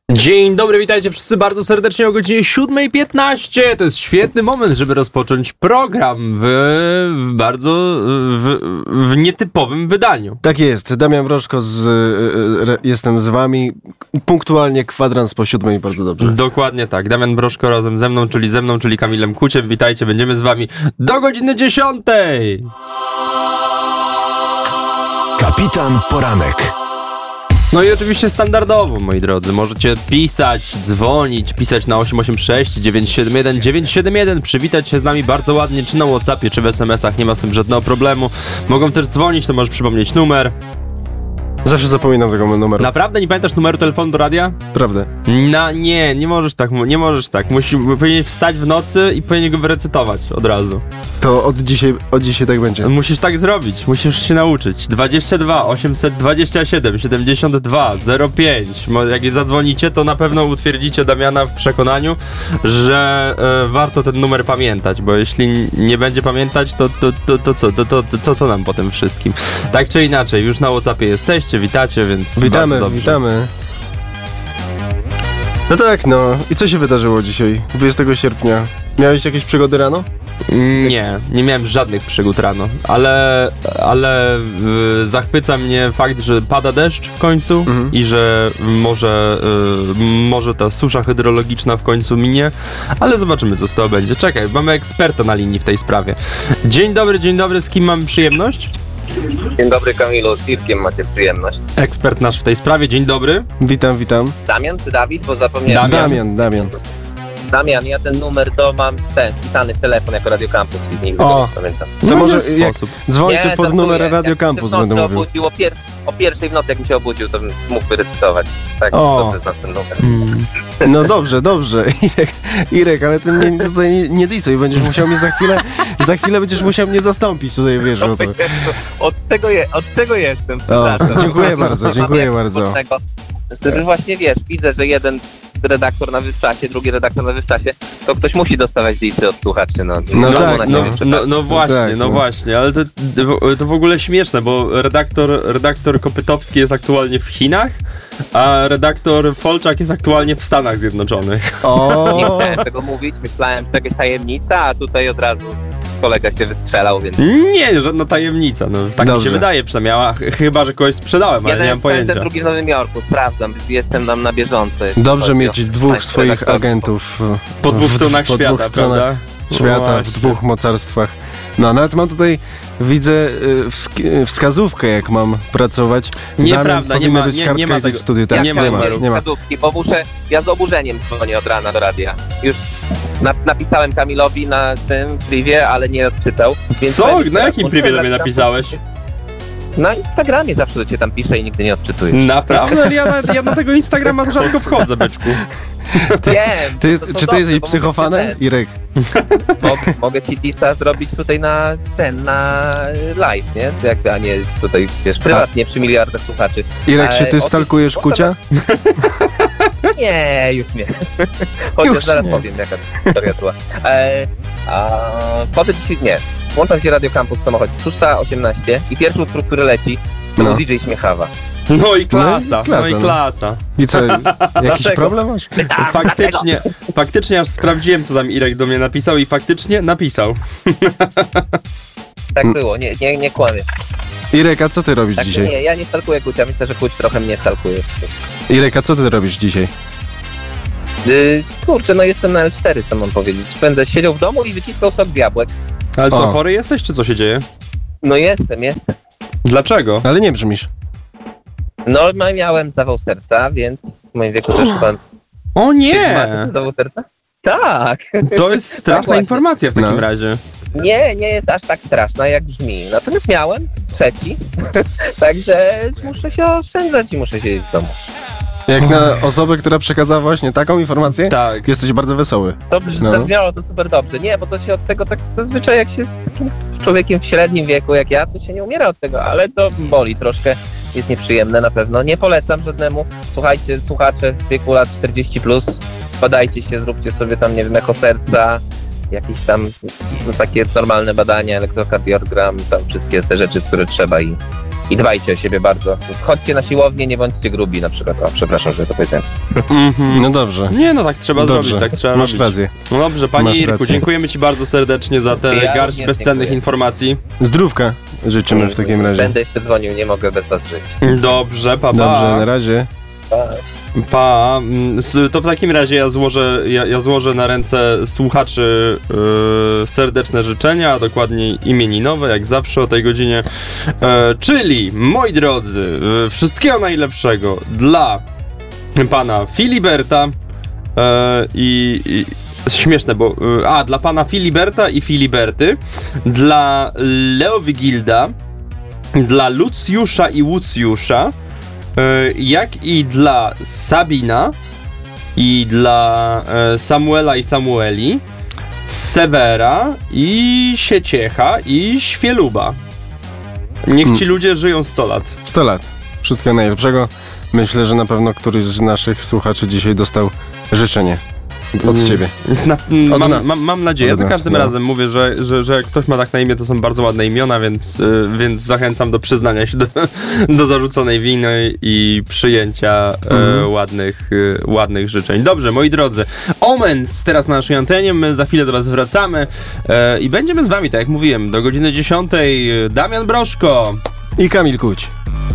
Dzień dobry, witajcie wszyscy bardzo serdecznie o godzinie 7:15. To jest świetny moment, żeby rozpocząć program w nietypowym wydaniu. Tak jest, Damian Wrożko, jestem z wami punktualnie kwadrans po 7:00, bardzo dobrze. Dokładnie tak, Damian Wrożko razem ze mną, czyli Kamilem Kuciem. Witajcie, będziemy z wami do godziny 10:00. Kapitan Poranek. No i oczywiście standardowo, moi drodzy, możecie pisać, dzwonić, pisać na 886 971 971, przywitać się z nami bardzo ładnie, czy na WhatsAppie, czy w SMS-ach, nie ma z tym żadnego problemu. Mogą też dzwonić, to możesz przypomnieć numer. Zawsze zapominam tego numeru. Naprawdę nie pamiętasz numeru telefonu do radia? Prawda. Nie możesz tak, nie możesz tak. Powinieneś wstać w nocy i powinien go wyrecytować od razu. To od dzisiaj tak będzie. Musisz tak zrobić, musisz się nauczyć. 22 827 72 05. Jak zadzwonicie, to na pewno utwierdzicie Damiana w przekonaniu, że warto ten numer pamiętać, bo jeśli nie będzie pamiętać, to co nam po tym wszystkim? Tak czy inaczej, już na WhatsAppie jesteście, witacie, więc witamy. Witamy. No tak, no. I co się wydarzyło dzisiaj, 20 sierpnia? Miałeś jakieś przygody rano? Nie miałem żadnych przygód rano, ale zachwyca mnie fakt, że pada deszcz w końcu i że może ta susza hydrologiczna w końcu minie, ale zobaczymy, co z tego będzie. Czekaj, mamy eksperta na linii w tej sprawie. Dzień dobry, z kim mamy przyjemność? Dzień dobry, Kamilu, z Irkiem macie przyjemność. Ekspert nasz w tej sprawie, dzień dobry. Witam. Damian czy Dawid? Bo zapomniałem. Damian, ja ten numer to mam wpisany w telefon jako Radio Campus i nigdy go nie pamiętam. To może dzwoń sobie pod numer Radio Campus, będę mówił. O pierwszej w nocy, jak mi się obudził, to bym mógł wyrecytować. Tak, to jest ten numer. No dobrze. Irek, ale ty mnie tutaj nie disuj, będziesz musiał mnie za chwilę będziesz musiał mnie zastąpić tutaj, wiesz o co. Od tego jestem. Dziękuję bardzo. Ty właśnie wiesz, widzę, że jeden redaktor na wyższasie, drugi redaktor na wyższasie, to ktoś musi dostawać listy od słuchaczy. Właśnie, ale to w ogóle śmieszne, bo redaktor Kopytowski jest aktualnie w Chinach, a redaktor Folczak jest aktualnie w Stanach Zjednoczonych. Nie chciałem tego mówić, myślałem, że to jakaś tajemnica, a tutaj od razu kolega się wystrzelał, więc... Nie, żadna tajemnica, no tak mi się wydaje przynajmniej, chyba że kogoś sprzedałem, ale nie mam pojęcia. Jeden, drugi w Nowym Jorku, sprawdzam, jestem tam na bieżąco. Dobrze mieć dwóch swoich agentów po dwóch stronach świata, prawda? Świata, w dwóch mocarstwach. No, nawet mam tutaj, widzę wskazówkę, jak mam pracować. Nieprawda, nie ma tego w studiu. Tak, nie ma wskazówki, bo ja z oburzeniem dzwonię od rana do radia. Już napisałem Kamilowi na tym privie, ale nie odczytał. Co? Na jakim privie do mnie napisałeś? Na Instagramie zawsze do ciebie tam piszę i nigdy nie odczytuję. Naprawdę? Ja na tego Instagrama rzadko wchodzę, byczku. Czy ty jesteś psychofanem, Irek? Mogę ci disa zrobić tutaj na live, nie? Jakby, a nie tutaj, wiesz, prywatnie przy miliardach słuchaczy. Irek, czy ty stalkujesz Kucia? Nie, już nie. Chociaż zaraz powiem, jaka historia była. Potem dzisiaj nie. Włączam się Radio Campus w samochodzie. 6:18 i pierwszy utwór, który leci, to był DJ Śmiechawa. No i klasa. I co, jakiś problem masz? Faktycznie aż sprawdziłem, co tam Irek do mnie napisał i faktycznie napisał. Tak było, nie kłamię. Irek, a co ty robisz dzisiaj? Nie, ja nie stalkuję Kucia, myślę, że Kuć trochę mnie stalkuje. Irek, a co ty robisz dzisiaj? Kurczę, jestem na L4, co mam powiedzieć. Będę siedział w domu i wyciskał sok z jabłek. Ale co, chory jesteś, czy co się dzieje? No jestem. Dlaczego? Ale nie brzmisz. No, miałem zawał serca, więc w moim wieku też chyba... O nie! Zawał serca? Tak! To jest straszna informacja w takim razie. Nie jest aż tak straszna, jak brzmi. Natomiast miałem trzeci, także muszę się oszczędzać i muszę siedzieć w domu. Jak na osobę, która przekazała właśnie taką informację, tak. Jesteś bardzo wesoły. Zabrzmiało to super dobrze. Nie, bo to się od tego tak zazwyczaj jak się z człowiekiem w średnim wieku jak ja, to się nie umiera od tego, ale to boli troszkę. Jest nieprzyjemne na pewno. Nie polecam żadnemu. Słuchajcie, słuchacze w wieku lat 40+, badajcie się, zróbcie sobie tam, nie wiem, echo serca, jakieś tam takie normalne badania, elektrokardiogram, tam wszystkie te rzeczy, które trzeba i i dbajcie o siebie bardzo. Chodźcie na siłownię, nie bądźcie grubi na przykład. O, przepraszam, że to powiedziałem. No dobrze. Nie, no tak trzeba Dobrze. zrobić, tak trzeba Masz robić. rację. No dobrze, panie Masz Irku, rację. dziękujemy ci bardzo serdecznie za tę Ja garść również bezcennych dziękuję. informacji. Zdrówka życzymy w takim razie. Będę jeszcze dzwonił, nie mogę bez was żyć. Dobrze, pa, pa. Dobrze, na razie. Pa. Pa. To w takim razie ja złożę na ręce słuchaczy serdeczne życzenia, a dokładniej imieninowe, jak zawsze o tej godzinie. Czyli, moi drodzy, wszystkiego najlepszego dla pana Filiberta śmieszne, bo dla pana Filiberta i Filiberty, dla Leo Wigilda, dla Lucjusza i Łucjusza, jak i dla Sabina i dla Samuela i Samueli, Severa i Sieciecha i Świeluba. Niech ci ludzie żyją 100 lat. 100 lat. Wszystkiego najlepszego. Myślę, że na pewno któryś z naszych słuchaczy dzisiaj dostał życzenie od ciebie. Od nas. Mam nadzieję. Od Za nas, każdym no. razem mówię, że jak ktoś ma tak na imię, to są bardzo ładne imiona, więc zachęcam do przyznania się do zarzuconej winy i przyjęcia ładnych życzeń. Dobrze, moi drodzy. Omens teraz na naszej antenie. My za chwilę do was wracamy i będziemy z wami, tak jak mówiłem, do godziny 10. Damian Broszko I Kamil Kuć.